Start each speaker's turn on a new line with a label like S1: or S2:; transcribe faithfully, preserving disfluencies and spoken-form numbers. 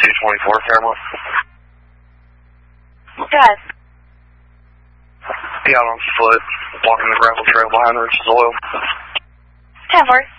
S1: two twenty-four camera.
S2: Guys.
S1: He got on foot, walking the gravel trail behind Rich's Oil.
S2: ten four.